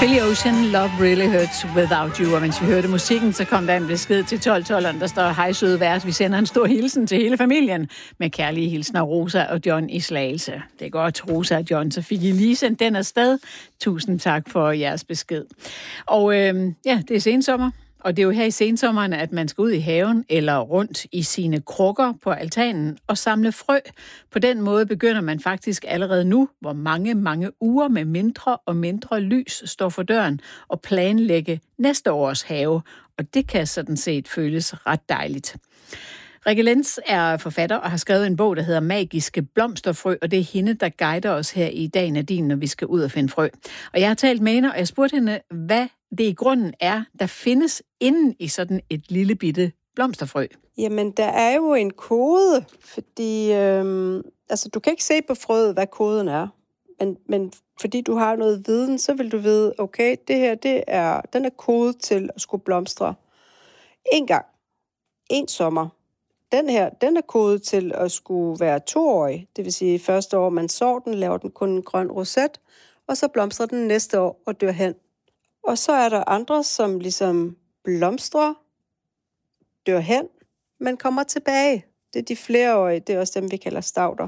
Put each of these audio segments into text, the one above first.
Billy Ocean, Love Really Hurts Without You. Og mens vi hørte musikken, så kom der en besked til 12-12'eren, der står: hej søde vært, vi sender en stor hilsen til hele familien. Med kærlige hilsner Rosa og John i Slagelse. Det er godt, Rosa og John, så fik I lige sendt den afsted. Tusind tak for jeres besked. Og det er sensommer. Og det er jo her i sensommeren, at man skal ud i haven eller rundt i sine krukker på altanen og samle frø. På den måde begynder man faktisk allerede nu, hvor mange uger med mindre og mindre lys står for døren, og planlægge næste års have. Og det kan sådan set føles ret dejligt. Rikke Lenz er forfatter og har skrevet en bog, der hedder Magiske blomsterfrø, og det er hende, der guider os her i dag, Nadine, når vi skal ud og finde frø. Og jeg har talt med hende, og jeg spurgte hende, hvad det i grunden er, der findes inden i sådan et lille bitte blomsterfrø. Jamen, der er jo en kode, fordi du kan ikke se på frøet, hvad koden er. Men fordi du har noget viden, så vil du vide, okay, det her, den er kode til at skulle blomstre en gang, en sommer. Den her, den er kode til at skulle være 2-årig. Det vil sige, første år man sår den, laver den kun en grøn roset, og så blomstrer den næste år og dør hen. Og så er der andre, som ligesom blomstrer, dør hen, men kommer tilbage. Det er de flereårige, det er også dem, vi kalder stauder.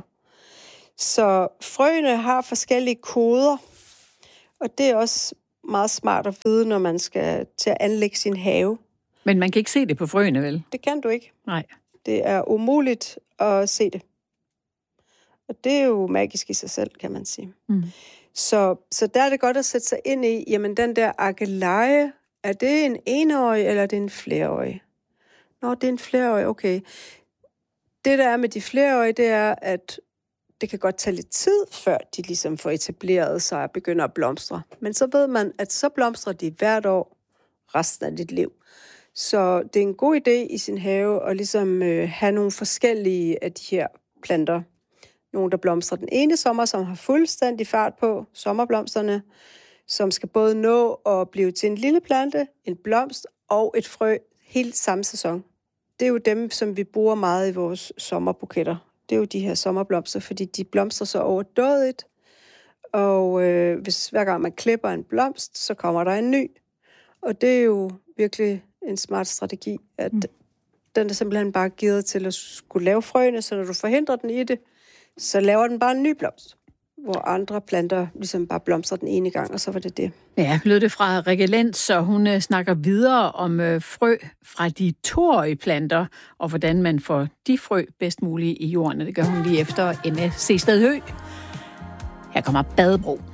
Så frøene har forskellige koder, og det er også meget smart at vide, når man skal til at anlægge sin have. Men man kan ikke se det på frøene, vel? Det kan du ikke. Nej. Det er umuligt at se det. Og det er jo magisk i sig selv, kan man sige. Mm. Så der er det godt at sætte sig ind i, jamen den der akeleje, er det en enårig, eller er det en flereårig? Nå, det er en flereårig, okay. Det der er med de flereårige, det er, at det kan godt tage lidt tid, før de ligesom får etableret sig og begynder at blomstre. Men så ved man, at så blomstrer de hvert år resten af dit liv. Så det er en god idé i sin have at ligesom have nogle forskellige af de her planter. Nogle, der blomstrer den ene sommer, som har fuldstændig fart på, sommerblomsterne, som skal både nå at blive til en lille plante, en blomst og et frø helt samme sæson. Det er jo dem, som vi bruger meget i vores sommerbuketter. Det er jo de her sommerblomster, fordi de blomstrer så overdådigt. Og hvis hver gang man klipper en blomst, så kommer der en ny. Og det er jo virkelig en smart strategi, at den er simpelthen bare givet til at skulle lave frøene, så når du forhindrer den i det, så laver den bare en ny blomst, hvor andre planter ligesom bare blomstrer den ene gang, og så var det det. Ja, lød det fra Rikke Lenz, så hun snakker videre om frø fra de 2-årige planter, og hvordan man får de frø bedst muligt i jorden. Det gør hun lige efter en Sted Hø. Her kommer Badebro.